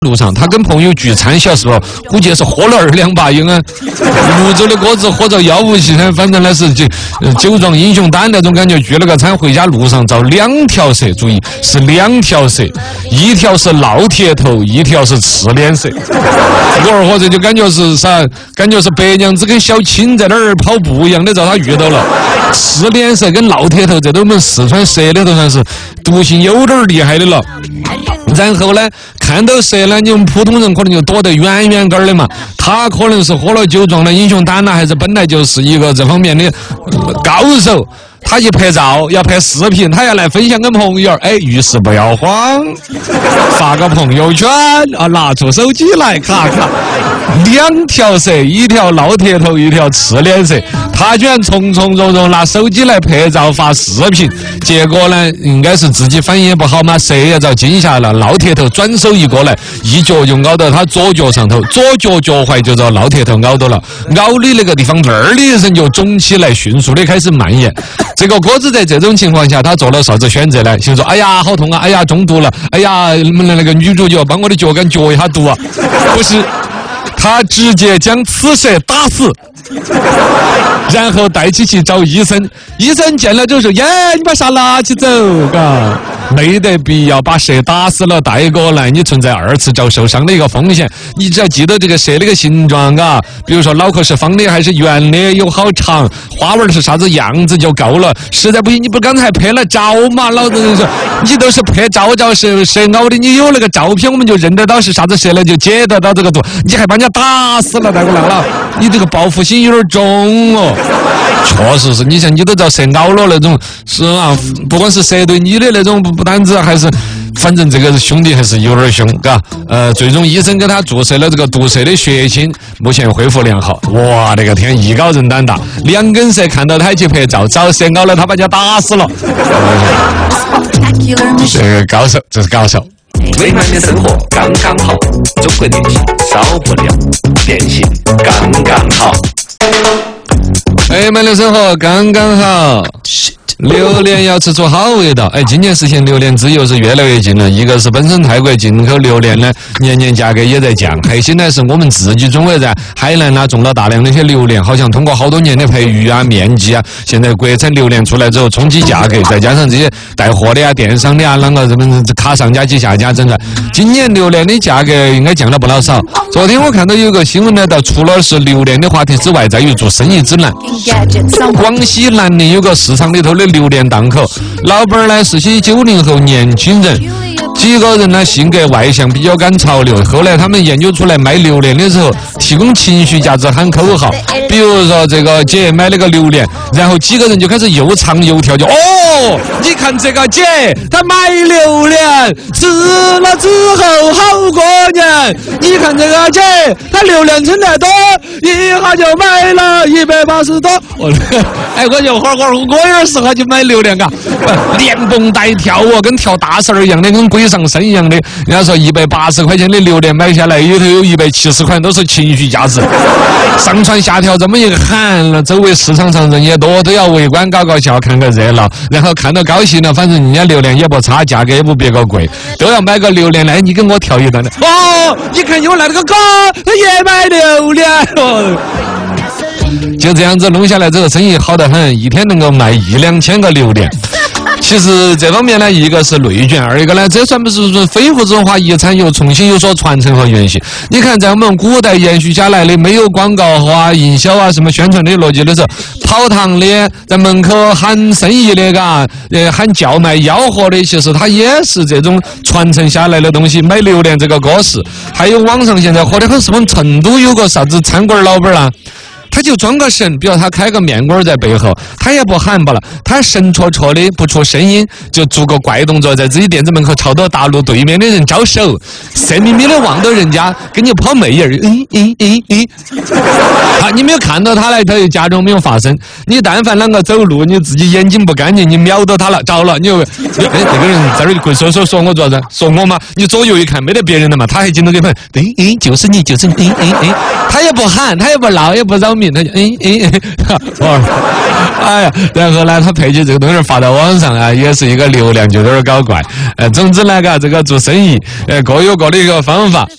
路上，他跟朋友聚餐，小时候估计是喝了2-2把烟啊，泸州的锅子喝着腰不起噻，反正呢是酒壮英雄胆那种感觉。聚了个餐，回家路上遭2条蛇，注意是2条蛇，一条是烙铁头，一条是赤脸蛇。我二货这就感觉是啥？感觉是白娘子跟小青在那儿跑步一样的，遭他遇到了。赤脸蛇跟烙铁头，这都我们四川蛇里头算是毒性有点厉害的了。然后呢，看到蛇呢，你们普通人可能就躲得远远点的嘛。他可能是喝了酒壮了英雄胆呢，还是本来就是一个这方面的高手。他一拍照要拍视频，他要来分享跟朋友，哎，遇事不要慌，发个朋友圈啊，拿出手机来卡卡。2条蛇，一条烙铁头，一条赤脸蛇，他居然从容拿手机来拍照发视频，结果呢，应该是自己反应也不好嘛，蛇也遭惊吓了，烙铁头转手一过来，一脚就咬到他左脚上头，左脚脚踝就遭烙铁头咬到了，咬的那个地方的一声就肿起来，迅速的开始蔓延。这个鸽子在这种情况下，他做了啥子选择呢？心说：哎呀，好痛啊！哎呀，中毒了！哎呀，那个女主角帮我的脚杆嚼一下毒啊！不是，他直接将此蛇打死，然后带起去找医生。医生见了就说：耶，你把蛇拿起走，嘎。没得必要把蛇打死了带过来，你存在2次遭受伤的一个风险。你只要记得这个蛇那个形状啊，比如说脑壳是方的还是圆的，有好长，花纹是啥子样子就够了。实在不行，你不刚才拍了照嘛？老子说你都是拍照蛇咬的，你有那个照片，我们就认得到是啥子蛇了，就解得到这个毒。你还把人家打死了带过来了，你这个报复心有点重哦。确实是，你像你都遭蛇咬了那种，是啊，不管是蛇对你的那种不单止还是，反正这个兄弟还是有点凶，嘎。最终医生给他注射了这个毒蛇的血清，目前恢复良好。哇，那个天，艺高人胆大，2根蛇看到他一起拍照，找蛇咬了他把人家打死了。这个高手，这是高手。 美满的生活刚刚好，中国电信少不了，电信刚刚好。 美满的生活刚刚好。榴莲要吃出好味道，哎，今年实现榴莲自由是越来越近了。一个是本身泰国进口榴莲呢，年年价格也在降。还现在是我们自己中国在海南啊种了大量的一些榴莲，好像通过好多年的培育啊、面积啊，现在国产榴莲出来之后冲击价格，再加上这些带货的啊、电商的啊，啷个什么卡上加几下加整个，今年榴莲的价格应该降了不老少。昨天我看到有个新闻呢，到除了是榴莲的话题之外，在于做生意指南。广西南宁有个市场里头的榴莲档口，老板呢是些90后年轻人，几个人呢性格外向，比较赶潮流。后来他们研究出来卖榴莲的时候，提供情绪价值喊口号，比如说这个姐买了个榴莲，然后几个人就开始又唱又跳，就哦，你看这个姐她买榴莲吃了之后好过年，你看这个姐她榴莲存在多，一下就买了180多。哎，我就我有点适合去买榴莲，嘎，连蹦带跳哦，跟跳大绳一样的，跟鬼上身一样的。人家说180块钱的榴莲买下来，里头有170块都是情绪价值。上蹿下跳这么一喊了，周围市场上人也多，都要围观搞搞笑，看个热闹。然后看到高兴了，反正人家榴莲也不差，价格也不别个贵，都要买个榴莲来。你跟我跳一段的。哦，你看又来了个哥，他也买榴莲哦。就这样子弄下来之后，生意好得很，一天能够卖1-2千个榴莲。其实这方面呢，一个是内卷，二一个呢，这算不是非物质文化遗产又重新有所传承和延续。你看，在我们古代延续下来的，没有广告啊、营销啊、什么宣传的逻辑的时候，跑堂的在门口喊生意的，嘎，喊叫卖吆喝的，其实它也是这种传承下来的东西。买榴莲这个歌事，还有网上现在火得很，是我们成都有个啥子餐馆老板啊。他就装个神，比如他开个面馆在背后，他也不喊罢了，他神戳戳的不出声音，就做个怪动作，在自己店子门口朝到大陆对面的人招手，色眯眯的望到人家，跟你抛媚眼儿，啊，你没有看到他来，他就假装没有发生。你但凡啷个走路，你自己眼睛不干净，你瞄到他了，着了，你就这个人这儿会说我做啥子？说我嘛？你左右一看没得别人了嘛，他还紧着给喷，就是你，他也不喊，他也不闹，也不扰民。 他就哎呀，然后呢，他配起这个东西发到网上啊，也是一个流量，就有点搞怪。总之呢，这个做生意，各有各的一个方法。